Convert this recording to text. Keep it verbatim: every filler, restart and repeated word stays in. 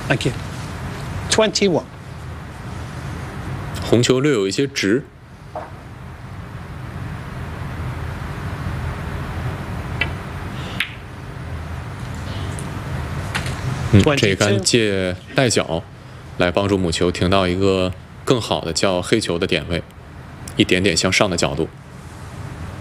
Thank you. Twenty-one. 红球略有一些直。嗯，这一杆借带脚来帮助母球停到一个更好的叫黑球的点位，一点点向上的角度。